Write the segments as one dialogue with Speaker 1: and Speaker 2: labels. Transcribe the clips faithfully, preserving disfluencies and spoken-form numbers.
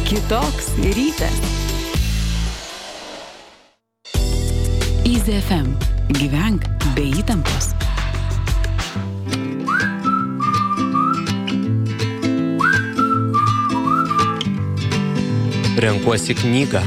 Speaker 1: Kitoks rytas. Easy F M. Gyvenk be įtampos.
Speaker 2: Renkuosi knygą.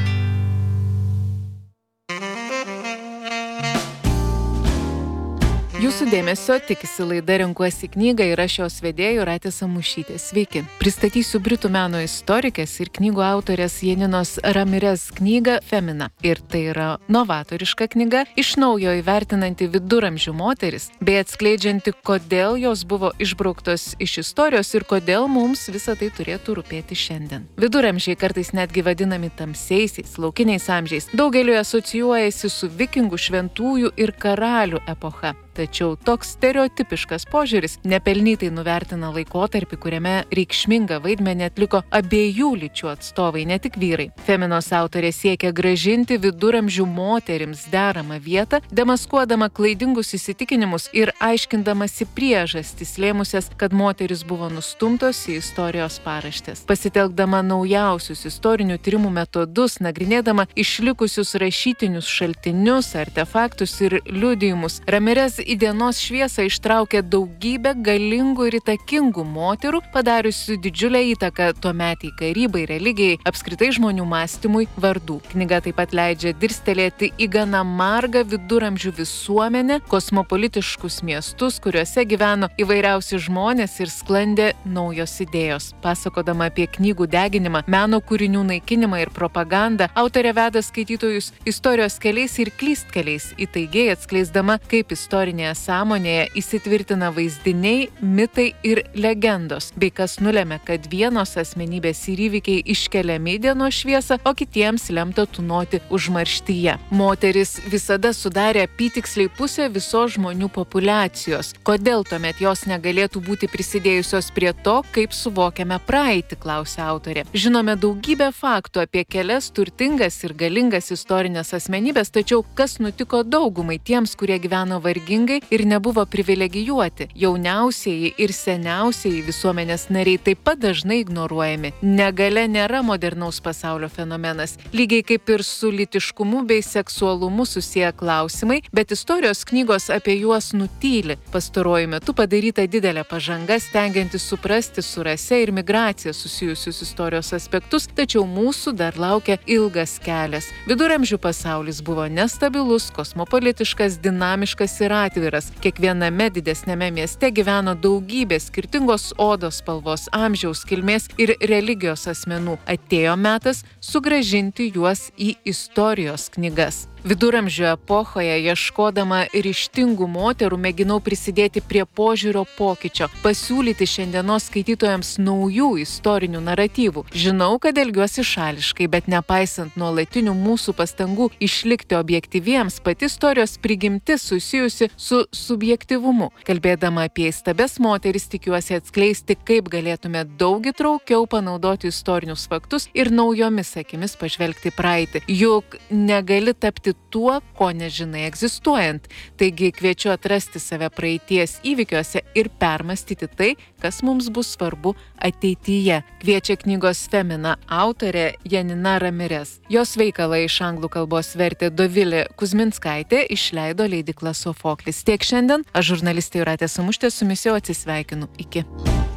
Speaker 3: Jūsų dėmesio tikisi laida Renkuosi knygą ir aš jos vedėjų Jūratė Samušytė. Sveiki. Pristatysiu britų meno istorikės ir knygų autorės Janinos Ramirez knygą Femina. Ir tai yra novatoriška knyga, iš naujo įvertinanti viduramžių moteris, bei atskleidžianti, kodėl jos buvo išbrauktos iš istorijos ir kodėl mums visa tai turėtų rūpėti šiandien. Viduramžiai kartais netgi vadinami tamsiaisiais, laukiniais amžiais. Daugeliui asocijuojasi su vikingų, šventųjų ir karalių epocha. Tačiau toks stereotipiškas požiūris nepelnytai nuvertina laikotarpį, kuriame reikšmingą vaidmenį atliko abiejų lyčių atstovai, ne tik vyrai. Feminos autorė siekia grąžinti viduramžių moterims deramą vietą, demaskuodama klaidingus įsitikinimus ir aiškindamasi priežastis lėmusias, kad moteris buvo nustumtos į istorijos paraštės. Pasitelkdama naujausius istorinių tyrimų metodus, nagrinėdama išlikusius rašytinius šaltinius, artefaktus ir liudijimus, Ramirez į dienos šviesą ištraukė daugybę galingų ir įtakingų moterų, padariusių didžiulę įtaką tuometiai karybai, religijai, apskritai žmonių mąstymui vardų. Knyga taip pat leidžia dirstelėti į gana margą viduramžių visuomenę, kosmopolitiškus miestus, kuriuose gyveno įvairiausi žmonės ir sklandė naujos idėjos. Pasakodama apie knygų deginimą, meno kūrinių naikinimą ir propagandą, autorė veda skaitytojus istorijos keliais ir klystkeliais, įtaigiai atskleisdama, kaip istorinė sąmonėje įsitvirtina vaizdiniai, mitai ir legendos, bei kas nulėmė, kad vienos asmenybės ir įvykiai iškeliami į dienos šviesą, o kitiems lemta tūnoti užmarštyje. Moteris visada sudarė apytiksliai pusę visos žmonių populiacijos. Kodėl tuomet jos negalėtų būti prisidėjusios prie to, kaip suvokiame praeitį, klausia autorė. Žinome daugybę faktų apie kelias turtingas ir galingas istorinės asmenybės, tačiau kas nutiko daugumai tiems, kurie gyveno vargingai ir nebuvo privilegijuoti. Jauniausieji ir seniausieji visuomenės nariai taip pat dažnai ignoruojami. Negalia nėra modernaus pasaulio fenomenas. Lygiai kaip ir su lytiškumu bei seksualumu susiję klausimai, bet istorijos knygos apie juos nutyli. Pastaruoju metu padaryta didelė pažanga, stengiantis suprasti su rase ir migracija susijusius istorijos aspektus, tačiau mūsų dar laukia ilgas kelias. Viduramžių pasaulis buvo nestabilus, kosmopolitiškas, dinamiškas ir atviras. Kiekviename didesnėme mieste gyveno daugybė skirtingos odos spalvos, amžiaus, kilmės ir religijos asmenų. Atėjo metas sugrąžinti juos į istorijos knygas. Viduramžių epochoje, ieškodama ryžtingų moterų, mėginau prisidėti prie požiūrio pokyčio, pasiūlyti šiandienos skaitytojams naujų istorinių naratyvų. Žinau, kad elgiuosi šališkai, bet nepaisant nuolatinių mūsų pastangų išlikti objektyviems, pati istorijos prigimtis susijusi su subjektyvumu. Kalbėdama apie įstabias moteris, tikiuosi atskleisti, kaip galėtume daug įtraukiau panaudoti istorinius faktus ir naujomis akimis pažvelgti praeitį. Juk negali tapti tuo, ko nežinai egzistuojant. Taigi kviečiu atrasti save praeities įvykiuose ir permastyti tai, kas mums bus svarbu ateityje. Kviečia knygos Femina autorė Janina Ramirez. Jos veikalą iš anglų kalbos vertė Dovilė Kuzminskaitė, išleido leidykla Sofoklis. Tiek šiandien, aš žurnalistė Jūratė Samušytė su jumis jau atsisveikinu. Iki.